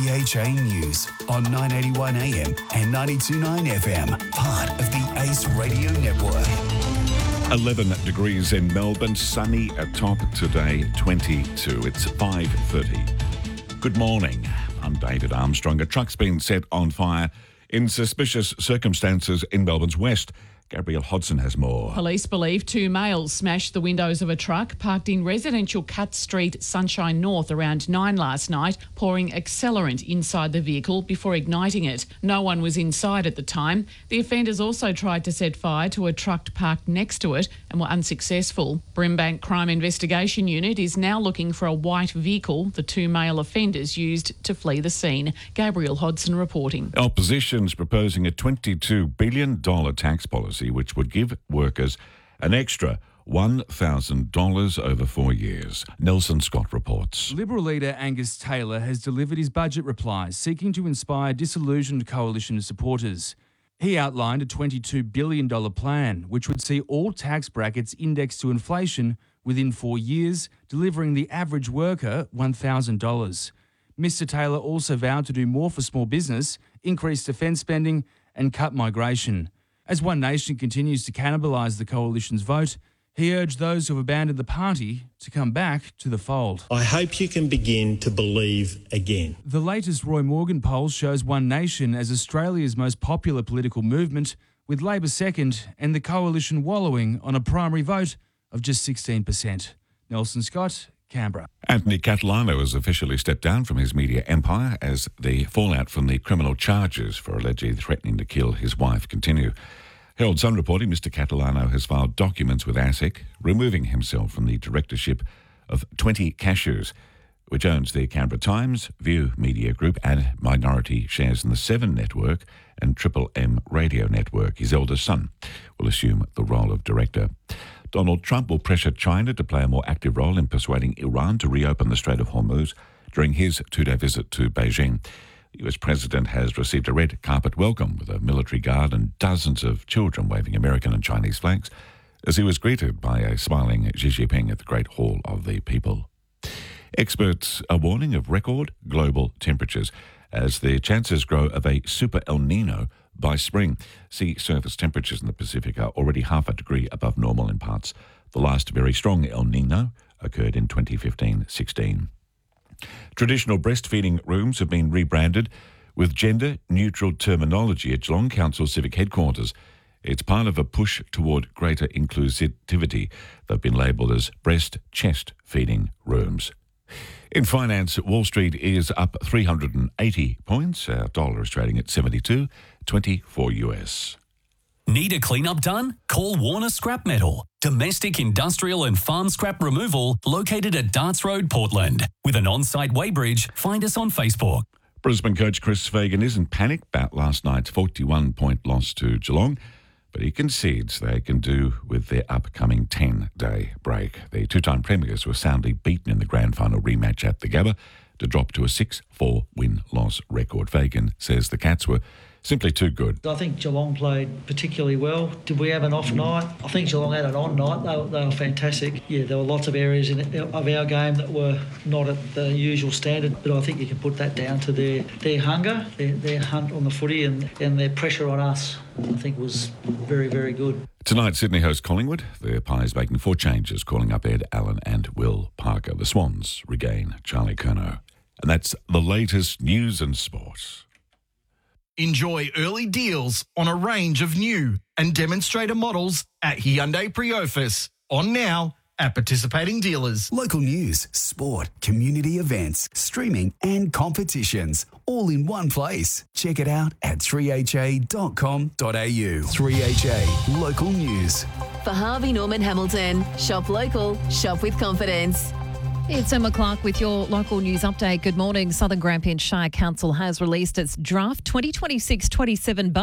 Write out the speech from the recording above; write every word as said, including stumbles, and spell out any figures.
three H A News on nine eighty-one A M and ninety-two point nine F M, part of the Ace Radio Network. eleven degrees in Melbourne, sunny at top today, twenty-two. It's five thirty. Good morning. I'm David Armstrong. A truck's been set on fire in suspicious circumstances in Melbourne's west. Gabrielle Hodson has more. Police believe two males smashed the windows of a truck parked in residential Cut Street, Sunshine North around nine last night, pouring accelerant inside the vehicle before igniting it. No one was inside at the time. The offenders also tried to set fire to a truck parked next to it and were unsuccessful. Brimbank Crime Investigation Unit is now looking for a white vehicle the two male offenders used to flee the scene. Gabrielle Hodson reporting. Opposition's proposing a twenty-two billion dollars tax policy which would give workers an extra one thousand dollars over four years. Nelson Scott reports. Liberal leader Angus Taylor has delivered his budget replies, seeking to inspire disillusioned coalition supporters. He outlined a twenty-two billion dollars plan, which would see all tax brackets indexed to inflation within four years, delivering the average worker one thousand dollars. Mister Taylor also vowed to do more for small business, increase defence spending and cut migration. As One Nation continues to cannibalise the coalition's vote, he urged those who have abandoned the party to come back to the fold. I hope you can begin to believe again. The latest Roy Morgan poll shows One Nation as Australia's most popular political movement, with Labor second and the coalition wallowing on a primary vote of just sixteen percent. Nelson Scott, Canberra. Anthony Catalano has officially stepped down from his media empire as the fallout from the criminal charges for allegedly threatening to kill his wife continue. Herald Sun reporting Mister Catalano has filed documents with ASIC, removing himself from the directorship of twenty Cashews, which owns the Canberra Times, View Media Group and minority shares in the Seven Network and Triple M Radio Network. His eldest son will assume the role of director. Donald Trump will pressure China to play a more active role in persuading Iran to reopen the Strait of Hormuz during his two-day visit to Beijing. The U S president has received a red carpet welcome with a military guard and dozens of children waving American and Chinese flags as he was greeted by a smiling Xi Jinping at the Great Hall of the People. Experts are warning of record global temperatures as the chances grow of a super El Nino by spring. Sea surface temperatures in the Pacific are already half a degree above normal in parts. The last very strong El Nino occurred in twenty fifteen sixteen. Traditional breastfeeding rooms have been rebranded with gender-neutral terminology at Geelong Council Civic Headquarters. It's part of a push toward greater inclusivity. They've been labelled as breast chest feeding rooms. In finance, Wall Street is up three hundred eighty points. Our dollar is trading at seventy-two twenty-four U S. Need a cleanup done? Call Warner Scrap Metal. Domestic, industrial and farm scrap removal located at Darts Road, Portland. With an on-site weighbridge, find us on Facebook. Brisbane coach Chris Fagan isn't panicked about last night's forty-one point loss to Geelong, but he concedes they can do with their upcoming ten-day break. The two-time premiers were soundly beaten in the grand final rematch at the Gabba to drop to a six four win-loss record. Fagan says the Cats were simply too good. I think Geelong played particularly well. Did we have an off night? I think Geelong had an on night. They were, they were fantastic. Yeah, there were lots of areas in of our game that were not at the usual standard, but I think you can put that down to their, their hunger, their, their hunt on the footy and, and their pressure on us. I think was very, very good. Tonight, Sydney hosts Collingwood. The Pies making four changes, calling up Ed Allen and Will Parker. The Swans regain Charlie Curnow. And that's the latest news and sport. Enjoy early deals on a range of new and demonstrator models at Hyundai Priofis. On now at participating dealers. Local news, sport, community events, streaming and competitions, all in one place. Check it out at three h a dot com dot a u. three H A Local News. For Harvey Norman Hamilton, shop local, shop with confidence. It's Emma Clark with your local news update. Good morning. Southern Grampian Shire Council has released its draft twenty twenty-six twenty-seven budget.